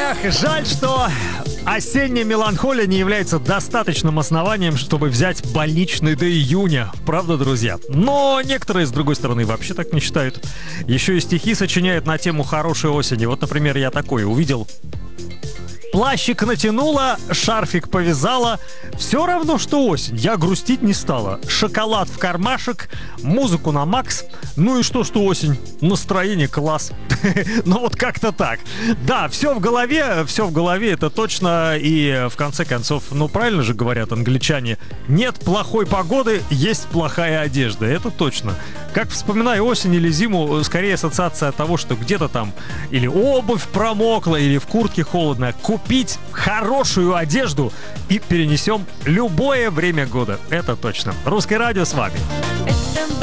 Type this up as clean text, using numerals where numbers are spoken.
Эх, жаль, что осенняя меланхолия не является достаточным основанием, чтобы взять больничный до июня. Правда, друзья? Но некоторые, с другой стороны, вообще так не считают. Еще и стихи сочиняют на тему хорошей осени. Вот, например, я такой увидел. Плащик натянула, шарфик повязала. Все равно, что осень. Я грустить не стала. Шоколад в кармашек, музыку на макс. Ну и что осень? Настроение класс. Ну вот как-то так. Да, все в голове, это точно. И в конце концов, ну правильно же говорят англичане, нет плохой погоды, есть плохая одежда. Это точно. Как вспоминаю осень или зиму, скорее ассоциация от того, что где-то там или обувь промокла, или в куртке холодно. Купить хорошую одежду и перенесем любое время года. Это точно. Русское радио с вами.